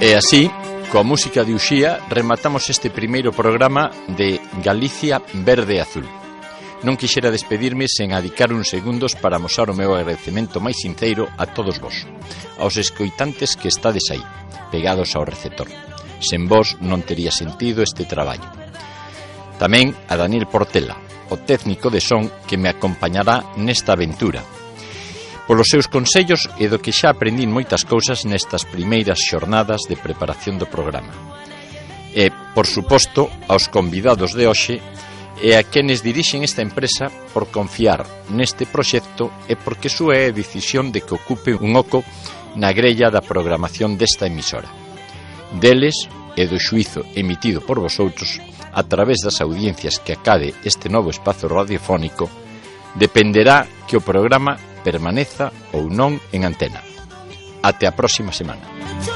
E así, coa música de Uxía, rematamos este primeiro programa de Galicia Verde Azul. Non quixera despedirme sen adicar uns segundos para amosar o meu agradecemento máis sincero a todos vos, aos escoitantes que estades aí, pegados ao receptor. Sen vos non tería sentido este traballo. Tamén a Daniel Portela, o técnico de son que me acompañará nesta aventura, polos seus consellos e do que xa aprendín moitas cousas nestas primeiras xornadas de preparación do programa. E, por suposto, aos convidados de hoxe e a quenes dirixen esta empresa por confiar neste proxecto e porque súa é a decisión de que ocupe un oco na grella da programación desta emisora. Deles e do xuízo emitido por vosotros a través das audiencias que acade este novo espazo radiofónico dependerá que o programa permaneza ou non en antena. Até a próxima semana.